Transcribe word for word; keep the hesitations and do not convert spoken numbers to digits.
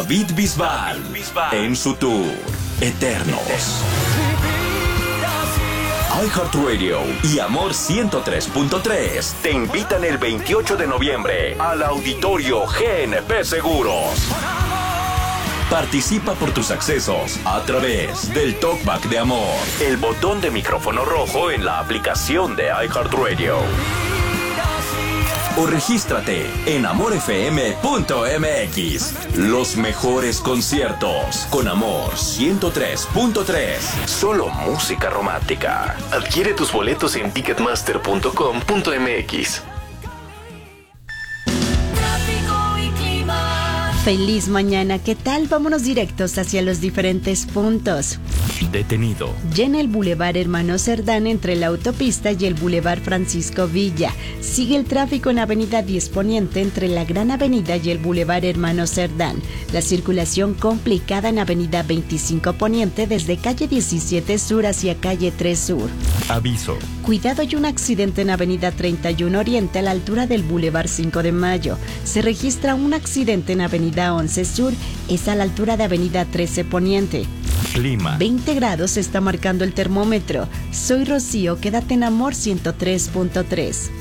David Bisbal, en su tour Eternos. iHeartRadio y Amor ciento tres punto tres te invitan el veintiocho de noviembre al Auditorio G N P Seguros. Participa por tus accesos a través del Talkback de Amor, el botón de micrófono rojo en la aplicación de iHeartRadio. O regístrate en amor f m punto m x. Los mejores conciertos con Amor ciento tres punto tres. Solo música romántica. Adquiere tus boletos en ticketmaster punto com punto m x. Feliz mañana, ¿qué tal? Vámonos directos hacia los diferentes puntos. Detenido. Llena el Boulevard Hermano Cerdán entre la autopista y el Boulevard Francisco Villa. Sigue el tráfico en Avenida diez Poniente entre la Gran Avenida y el Boulevard Hermano Cerdán. La circulación complicada en Avenida veinticinco Poniente desde calle diecisiete Sur hacia calle tres Sur. Aviso. Cuidado, hay un accidente en Avenida treinta y uno Oriente a la altura del Boulevard cinco de Mayo. Se registra un accidente en Avenida once Sur, es a la altura de Avenida trece Poniente. Clima. veinte grados está marcando el termómetro. Soy Rocío, quédate en Amor ciento tres punto tres.